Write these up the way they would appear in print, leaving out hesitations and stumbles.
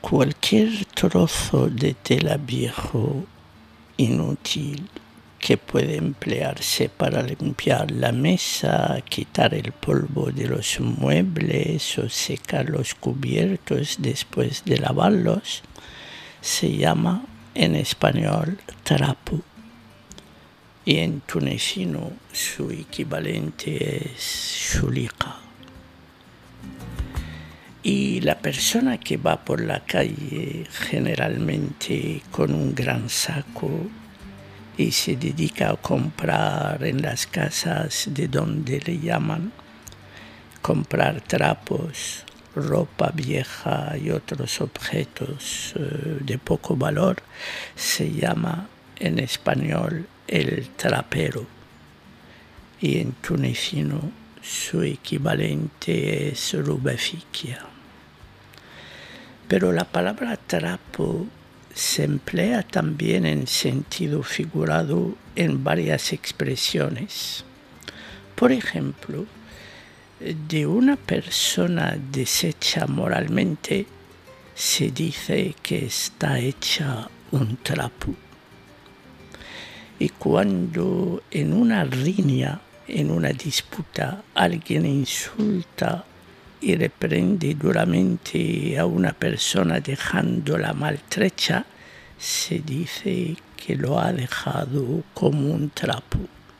Cualquier trozo de tela viejo, inútil, que puede emplearse para limpiar la mesa, quitar el polvo de los muebles o secar los cubiertos después de lavarlos, se llama en español trapo, y en tunecino su equivalente es xuliqa. Y la persona que va por la calle generalmente con un gran saco y se dedica a comprar en las casas de donde le llaman, comprar trapos, ropa vieja y otros objetos de poco valor, se llama en español el trapero, y en tunecino su equivalente es rubefikia. Pero la palabra trapo se emplea también en sentido figurado en varias expresiones. Por ejemplo, de una persona deshecha moralmente se dice que está hecha un trapo. Y cuando en una riña, en una disputa, alguien insulta y reprende duramente a una persona dejándola maltrecha, se dice que lo ha dejado como un trapo.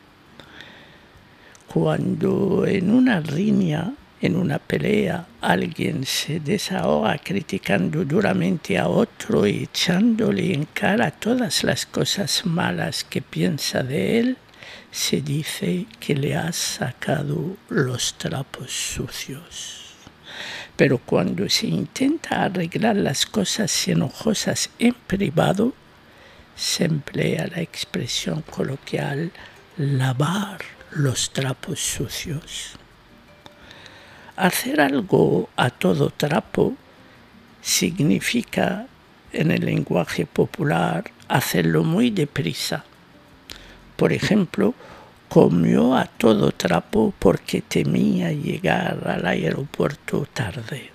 Cuando en una riña, en una pelea, alguien se desahoga criticando duramente a otro y echándole en cara todas las cosas malas que piensa de él, se dice que le ha sacado los trapos sucios. Pero cuando se intenta arreglar las cosas enojosas en privado, se emplea la expresión coloquial lavar los trapos sucios. Hacer algo a todo trapo significa, en el lenguaje popular, hacerlo muy deprisa. Por ejemplo, comió a todo trapo porque temía llegar al aeropuerto tarde.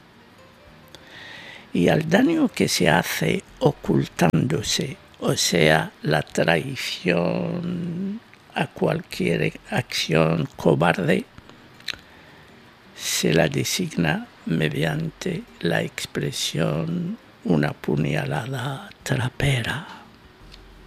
Y al daño que se hace ocultándose, o sea, la traición a cualquier acción cobarde, se la designa mediante la expresión una puñalada trapera.